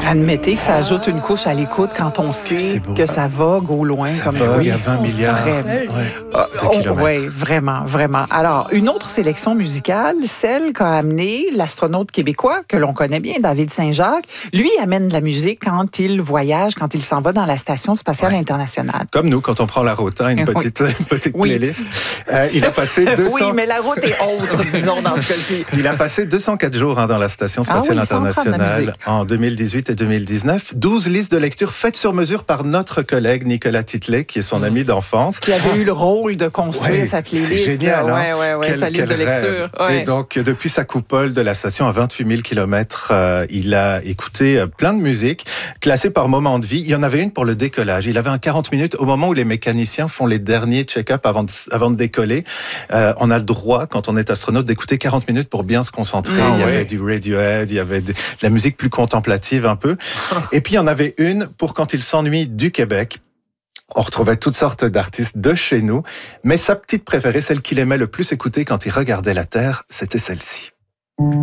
Admettez que ça ajoute une couche à l'écoute quand on sait que ça vogue au loin ça comme vogue ça. à 20 milliards de kilomètres. Oui, vraiment, vraiment. Alors, une autre sélection musicale, celle qu'a amené l'astronaute québécois, que l'on connaît bien, David Saint-Jacques. Lui amène de la musique quand il voyage, quand il s'en va dans la Station spatiale internationale. Comme nous, quand on prend la route, une petite playlist. Il a passé 200... Oui, mais la route est autre, disons, dans ce cas-ci. Il a passé 204 jours dans la Station spatiale internationale en 2018 et 2019. 12 listes de lecture faites sur mesure par notre collègue Nicolas Titlet, qui est son ami d'enfance. Qui avait eu le rôle de construire sa playlist. C'est génial, sa liste de lecture. Et donc, depuis sa coupole de la station à 28 000 km, il a écouté plein de musique, classées par moment de vie. Il y en avait une pour le décollage. Il avait un 40 minutes au moment où les mécaniciens font les derniers check-up avant de décoller. On a le droit, quand on est astronaute, d'écouter 40 minutes pour bien se concentrer. Il y avait du Radiohead, il y avait de la musique plus contemplative un peu. Et puis, il y en avait une pour quand il s'ennuie du Québec. On retrouvait toutes sortes d'artistes de chez nous, mais sa petite préférée, celle qu'il aimait le plus écouter quand il regardait la Terre, c'était celle-ci.